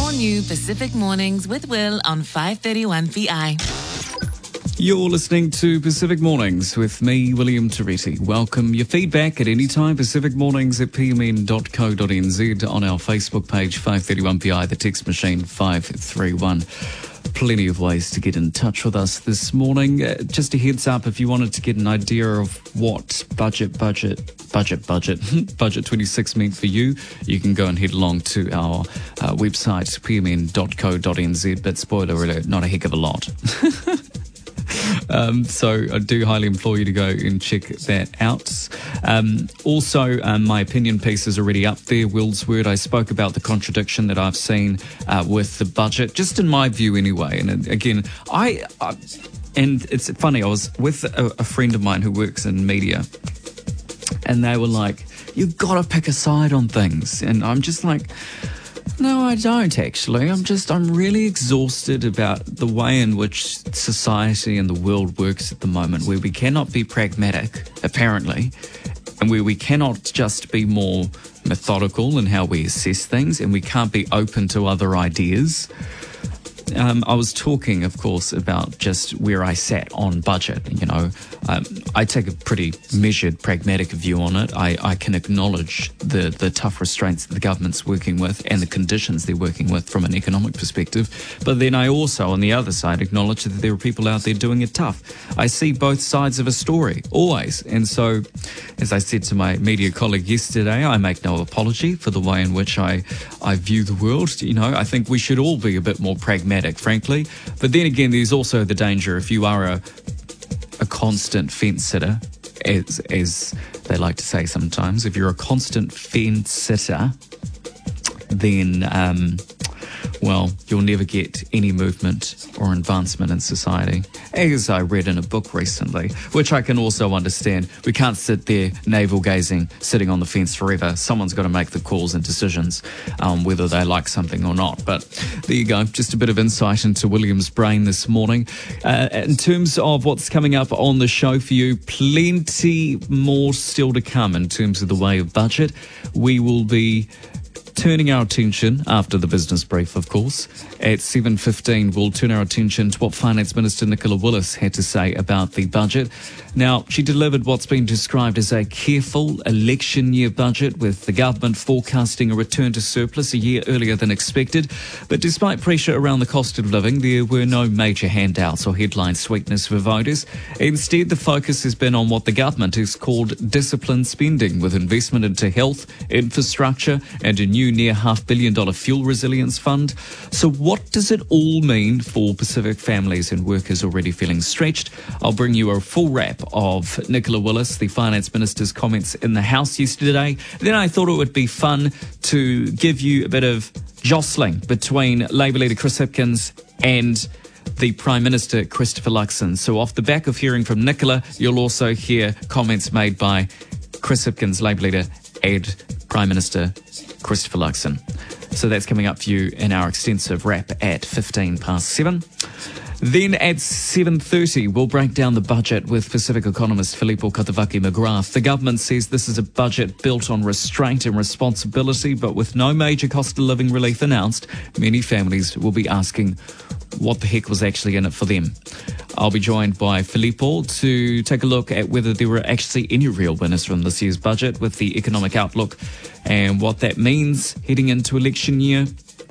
All new Pacific Mornings with Will on 531 PI. You're listening to Pacific Mornings with me, William Toretti. Welcome your feedback at any time, Pacific Mornings at pmn.co.nz, on our Facebook page, 531PI, the text machine 531. Plenty of ways to get in touch with us this morning. Just a heads up, if you wanted to get an idea of what budget 26 meant for you, you can go and head along to our website, pmn.co.nz, but spoiler alert, not a heck of a lot. So I do highly implore you to go and check that out. Also, my opinion piece is already up there. Will's Word, I spoke about the contradiction that I've seen with the budget, just in my view anyway. And again, and it's funny, I was with a friend of mine who works in media, and they were like, you've got to pick a side on things. And I'm just like, no, I don't actually. I'm really exhausted about the way in which society and the world works at the moment, where we cannot be pragmatic, apparently, and where we cannot just be more methodical in how we assess things, and we can't be open to other ideas. I was talking, of course, about just where I sat on budget. You know, I take a pretty measured, pragmatic view on it. I can acknowledge the tough restraints that the government's working with and the conditions they're working with from an economic perspective. But then I also, on the other side, acknowledge that there are people out there doing it tough. I see both sides of a story, always. And so, as I said to my media colleague yesterday, I make no apology for the way in which I view the world. You know, I think we should all be a bit more pragmatic, frankly. But then again, there's also the danger, if you are a constant fence sitter, as they like to say sometimes, if you're a constant fence sitter, then well, you'll never get any movement or advancement in society. As I read in a book recently, which I can also understand, we can't sit there navel-gazing, sitting on the fence forever. Someone's got to make the calls and decisions, whether they like something or not. But there you go, just a bit of insight into William's brain this morning. In terms of what's coming up on the show for you, plenty more still to come in terms of the way of budget. We will be turning our attention, after the business brief, of course, at 7:15, we'll turn our attention to what Finance Minister Nicola Willis had to say about the budget. Now, she delivered what's been described as a careful election year budget, with the government forecasting a return to surplus a year earlier than expected. But despite pressure around the cost of living, there were no major handouts or headline sweetness for voters. Instead, the focus has been on what the government has called disciplined spending, with investment into health, infrastructure, and a new near $500 million fuel resilience fund. So what does it all mean for Pacific families and workers already feeling stretched? I'll bring you a full wrap of Nicola Willis, the Finance Minister's comments in the House yesterday. Then I thought it would be fun to give you a bit of jostling between Labour leader Chris Hipkins and the Prime Minister Christopher Luxon. So off the back of hearing from Nicola, you'll also hear comments made by Chris Hipkins, Labour leader, and Prime Minister Christopher Luxon. So that's coming up for you in our extensive wrap at 7:15. Then at 7:30, we'll break down the budget with Pacific economist Filippo Katavaki-McGrath. The government says this is a budget built on restraint and responsibility, but with no major cost of living relief announced, many families will be asking what the heck was actually in it for them. I'll be joined by Filippo to take a look at whether there were actually any real winners from this year's budget, with the economic outlook and what that means heading into election year.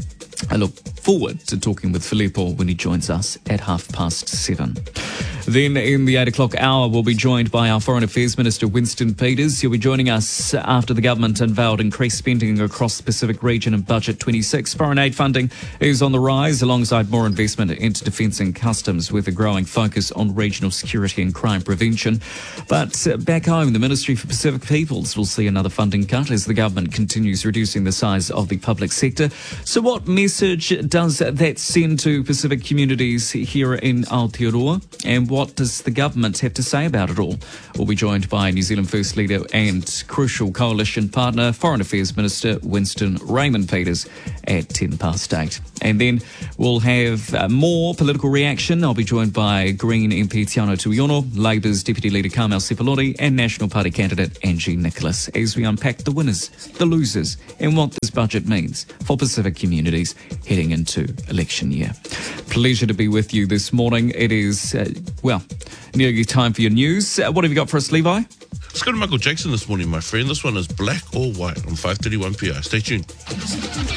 I look forward to talking with Filippo when he joins us at 7:30. Then in the 8 o'clock hour, we'll be joined by our Foreign Affairs Minister, Winston Peters. He'll be joining us after the government unveiled increased spending across the Pacific region in Budget 26. Foreign aid funding is on the rise, alongside more investment into defence and customs, with a growing focus on regional security and crime prevention. But back home, the Ministry for Pacific Peoples will see another funding cut as the government continues reducing the size of the public sector. So what message does that send to Pacific communities here in Aotearoa? And what does the government have to say about it all? We'll be joined by New Zealand First Leader and crucial coalition partner, Foreign Affairs Minister Winston Raymond Peters at 8:10. And then we'll have more political reaction. I'll be joined by Green MP Tiano Tuiono, Labour's Deputy Leader Carmel Sepuloni, and National Party candidate Angie Nicholas as we unpack the winners, the losers, and what this budget means for Pacific communities heading into election year. Pleasure to be with you this morning. It is, nearly time for your news. What have you got for us, Levi? Let's go to Michael Jackson this morning, my friend. This one is Black or White on 531 PI. Stay tuned.